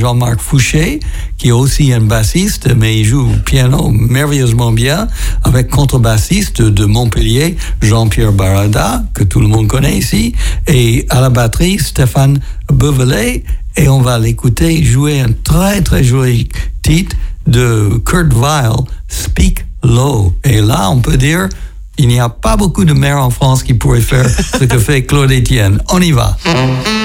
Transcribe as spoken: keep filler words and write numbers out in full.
Jean-Marc Fouché, qui est aussi un bassiste, mais il joue piano merveilleusement bien, avec contrebassiste de Montpellier, Jean-Pierre Barada, que tout le monde connaît ici, et à la batterie, Stéphane Bevelet, et on va l'écouter jouer un très très joli titre de Kurt Weill, Speak Low. Et là, on peut dire, il n'y a pas beaucoup de maires en France qui pourraient faire ce que fait Claude Etienne. On y va.